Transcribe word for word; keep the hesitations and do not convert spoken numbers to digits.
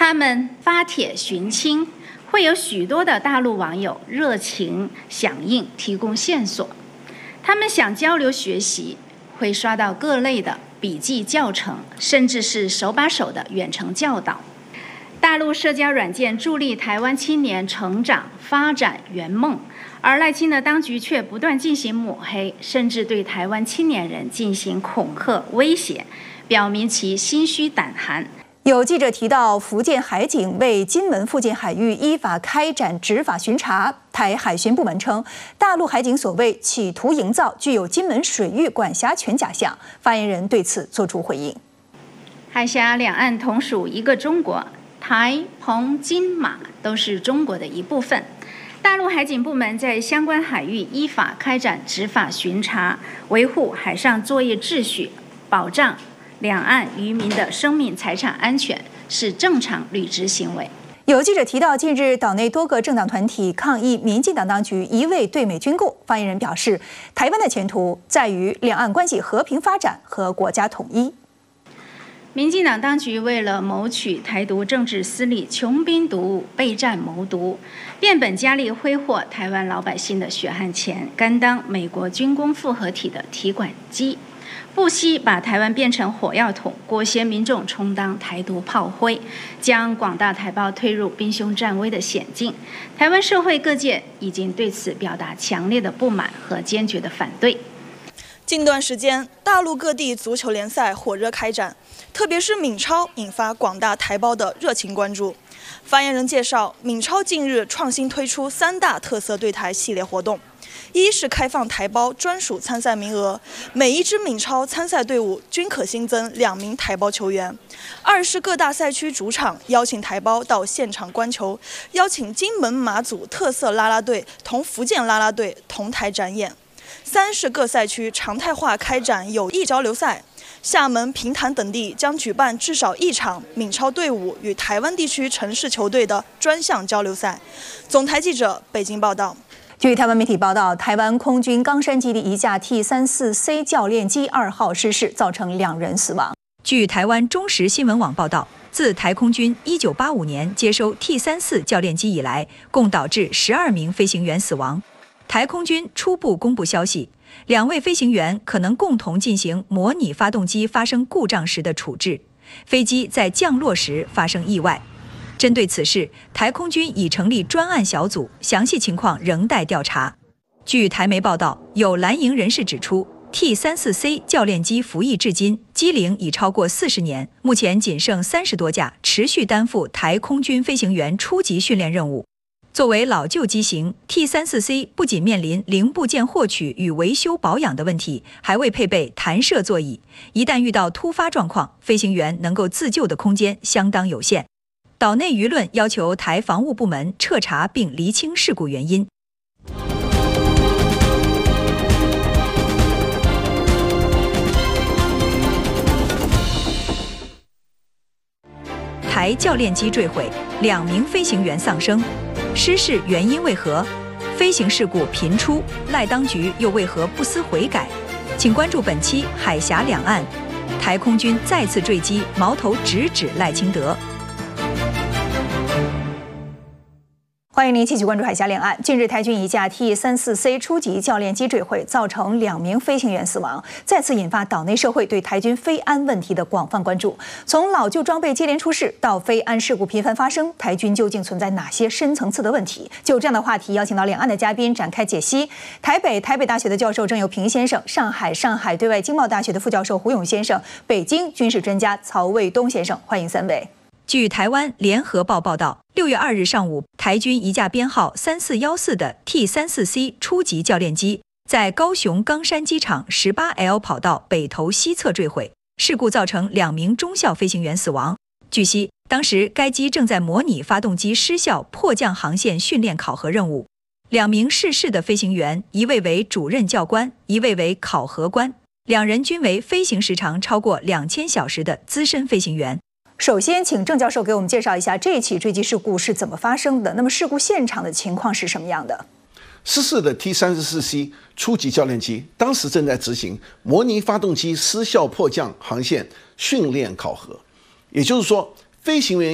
他们发帖寻亲，会有许多的大陆网友热情响应，提供线索。他们想交流学习，会刷到各类的笔记教程，甚至是手把手的远程教导。大陆社交软件助力台湾青年成长发展圆梦，而赖清德当局却不断进行抹黑，甚至对台湾青年人进行恐吓威胁，表明其心虚胆寒。 有记者提到，福建海警为金门附近海域依法开展执法巡查。台海巡部门称，大陆海警所谓企图营造具有金门水域管辖权假象。发言人对此作出回应： 海峡两岸同属一个中国，台、澎、金、马都是中国的一部分。大陆海警部门在相关海域依法开展执法巡查，维护海上作业秩序，保障两岸渔民的生命财产安全，是正常履职行为。 有记者提到，近日岛内多个政党团体抗议民进党当局一味对美军购。发言人表示，台湾的前途在于两岸关系和平发展和国家统一。 民进党当局为了谋取台独政治私利，穷兵黩武，备战谋独，变本加厉挥霍台湾老百姓的血汗钱，甘当美国军工复合体的提款机。不惜把台湾变成火药桶，裹挟民众充当台独炮灰，将广大台胞推入兵凶战危的险境。台湾社会各界已经对此表达强烈的不满和坚决的反对。 近段时间，大陆各地足球联赛火热开展，特别是闽超引发广大台胞的热情关注。发言人介绍，闽超近日创新推出三大特色对台系列活动。一是开放台胞专属参赛名额，每一支闽超参赛队伍均可新增两名台胞球员；二是各大赛区主场邀请台胞到现场观球，邀请金门、马祖特色啦啦队同福建啦啦队同台展演；三是各赛区常态化开展友谊交流赛，厦门、平潭等地将举办至少一场闽超队伍与台湾地区城市球队的专项交流赛。总台记者北京报道。 据台湾媒体报道，台湾空军冈山基地一架 T 三十四 C 教练机二号失事，造成两人死亡。 据台湾中时新闻网报道，自台空军一九八五年接收 T 三十四 教练机以来，共导致十二名飞行员死亡。台空军初步公布消息，两位飞行员可能共同进行模拟发动机发生故障时的处置，飞机在降落时发生意外。针对此事，台空军已成立专案小组，详细情况仍待调查。据台媒报道，有蓝营人士指出 ，T 三十四 C 教练机服役至今，机龄已超过四十年，目前仅剩三十多架，持续担负台空军飞行员初级训练任务。作为老旧机型 ，T 三十四 C 不仅面临零部件获取与维修保养的问题，还未配备弹射座椅，一旦遇到突发状况，飞行员能够自救的空间相当有限。岛内舆论要求台防务部门彻查并厘清事故原因。台教练机坠毁，两名飞行员丧生，失事原因为何？飞行事故频出，赖当局又为何不思悔改？请关注本期海峡两岸，台空军再次坠机，矛头直指赖清德。 欢迎您继续关注海峡两岸。近日，台军一架 T 三十四 C 初级教练机坠毁，造成两名飞行员死亡，再次引发岛内社会对台军飞安问题的广泛关注。从老旧装备接连出事到飞安事故频繁发生，台军究竟存在哪些深层次的问题？就这样的话题，邀请到两岸的嘉宾展开解析。台北台北大学的教授郑友平先生，上海上海对外经贸大学的副教授胡勇先生，北京军事专家曹卫东先生，欢迎三位。 据台湾联合报报道，六月二日上午，台军一架编号三四一四的 T 三十四 C 初级教练机在高雄冈山机场 十八 L 跑道北头西侧坠毁，事故造成两名中校飞行员死亡。据悉，当时该机正在模拟发动机失效迫降航线训练考核任务。两名逝世的飞行员，一位为主任教官，一位为考核官，两人均为飞行时长超过两千小时的资深飞行员。 首先，请郑教授给我们介绍一下这起坠机事故是怎么发生的。那么，事故现场的情况是什么样的？ 失事的 T 三十四 C 初级教练机当时正在执行模拟发动机失效迫降航线训练考核，也就是说，飞行员